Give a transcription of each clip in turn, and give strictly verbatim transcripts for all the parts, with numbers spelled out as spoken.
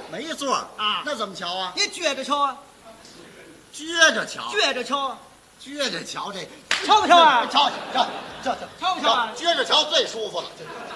没座啊， 那怎么瞧啊？ 你撅着瞧啊， 撅着瞧， 撅着瞧啊， 撅着瞧，这瞧不瞧啊？ 瞧瞧瞧瞧瞧不瞧啊？ 撅着瞧最舒服了。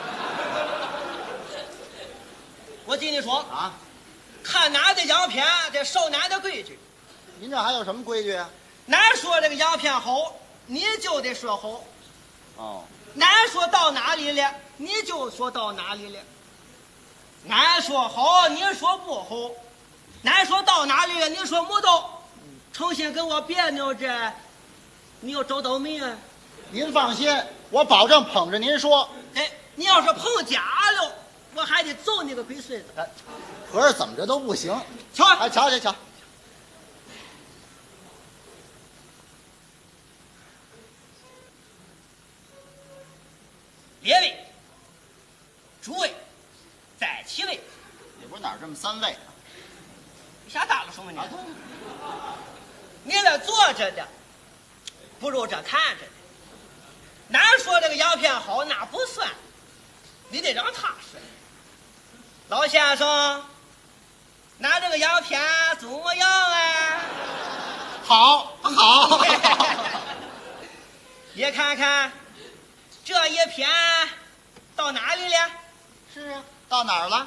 我跟你说啊， 看哪的洋片得受哪的规矩。 您这还有什么规矩啊？ 哪说这个洋片好，你就得说好； 哦， 哪说到哪里了，你就说到哪里了。俺说好，你说不好；俺说到哪里了，你说没到。诚心跟我别扭这，你有找倒霉啊？ 您放心，我保证捧着您说。 哎，你要是碰假了，我还得揍你个龟孙子！ 哎，可是怎么着都不行。 瞧， 哎，瞧瞧瞧， 列位，诸位，在其位。 也不是哪儿这么三位啊？ 你瞎打了什么你？你那坐着的，不如这看着的。哪说这个洋片好，那不算，你得让他说。老先生，拿这个洋片怎么样啊？ 好，好。 你看看，这一片到哪里了？ 是啊，到哪儿了？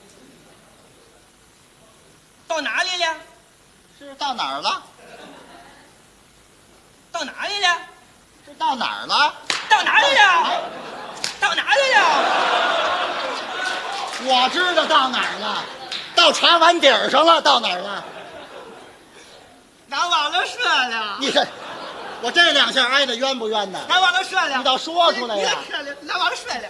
到哪里了？ 是到哪儿了？ 到哪里了？ 是到哪儿了？ 到哪里了？到哪里了？ 我知道到哪儿了，到茶碗底儿上了。到哪儿了？ 俺忘了说了。 你看，我这两下挨得冤不冤呢？ 俺忘了说了。 你倒说出来呀！ 你说了，俺忘了说了。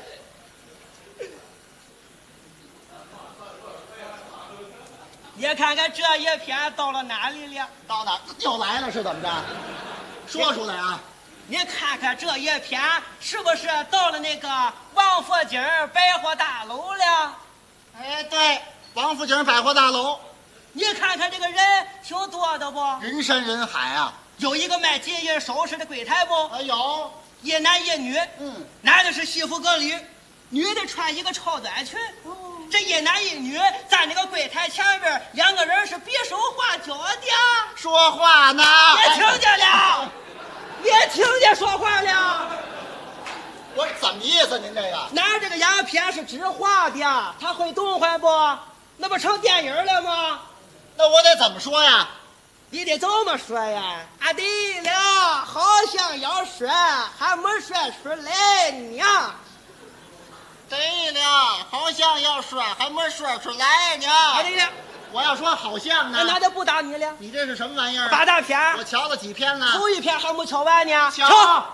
你看看这一篇到了哪里了？ 到哪儿又来了？是怎么着？说出来啊！ 你看看这一篇是不是到了那个王府井百货大楼了？ 哎，对，王府井百货大楼， 你看看这个人挺多的不？ 人山人海啊！ 有一个卖金银首饰的柜台不？ 哎有， 一男一女， 嗯， 男的是西服革履，女的穿一个超短裙。 哦这一男一女在那个柜台前边，两个人是比手画脚的。 说话呢。 别听见了，别听见说话了。 我怎么意思？您这个拿这个洋片是纸画的，他会动换不？那不成电影了吗？ 那我得怎么说呀？ 你得怎么说呀？啊，对了，好像要说，还没说出来呢。 对了，好像要说，还没说出来呢。 啊，对了， 我要说好像呢。 那就不打你了。 你这是什么玩意儿？ 八大片， 我瞧了几篇了。 头一篇还没瞧完呢。 瞧，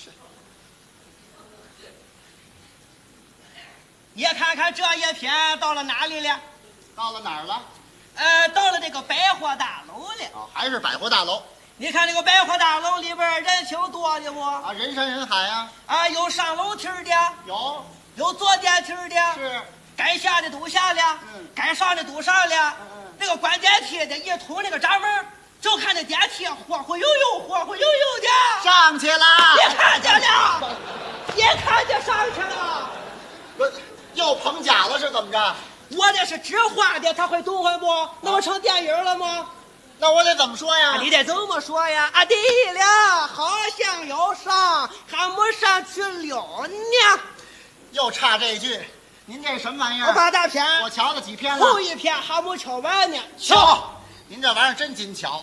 你看看这一篇到了哪里了？ 到了哪儿了？ 呃，到了这个百货大楼了。 哦，还是百货大楼你看这个百货大楼里边人挺多的不？ 啊，人山人海啊。 啊，有上楼梯的， 有， 有坐电梯的， 是， 该下的都下了， 嗯该上的都上了。 嗯嗯那个关电梯的一通那个闸门，就看那电梯晃晃悠悠，晃晃悠悠的。 上去了。 别看见了，别看见上去了。 不，又捧假了是怎么着？ 我这是纸画的，他会动换不？那不成电影了吗？ 那我得怎么说呀？ 你得怎么说呀？啊，对了，好像要上，还没上去了呢。 又差这句，您这什么玩意儿？ 我八大篇， 我瞧了几篇了。 头一篇还没瞧完呢。 瞧，您这玩意儿真精巧。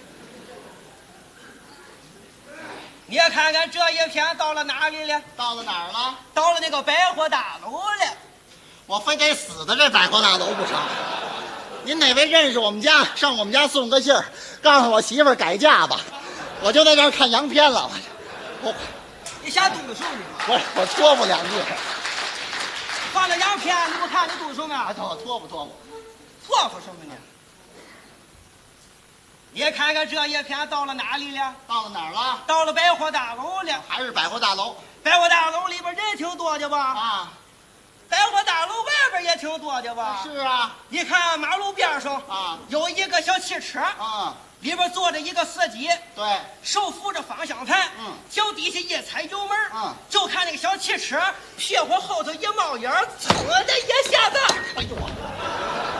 你也看看这一篇到了哪里了？ 到了哪儿了？ 到了那个百货大楼了。 我非得死在这百货大楼不成？您哪位认识我们家？上我们家送个信儿，告诉我媳妇儿改嫁吧。我就在这儿看洋片了。我我你瞎嘟囔你！ 我我拖不两句。 放着洋片，你不看你嘟囔呢？ 啊，拖拖不拖不？ 错乎什么呢？你看看这一篇到了哪里了？ 到了哪儿了？ 到了百货大楼了。 还是百货大楼百货大楼里边人挺多的吧？ 啊？ 百货大楼外边也挺多的吧？ 是啊。 你看马路边上啊， 有一个小汽车， 啊， 里边坐着一个司机， 对， 手扶着方向盘， 嗯， 脚底下一踩油门， 嗯， 就看那个小汽车屁股后头一冒烟，噌的一下子， 哎呦我。